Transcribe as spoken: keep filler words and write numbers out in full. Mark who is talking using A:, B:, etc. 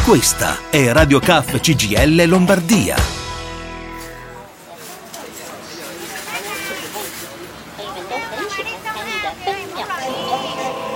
A: Questa è Radio C A F C G I L Lombardia.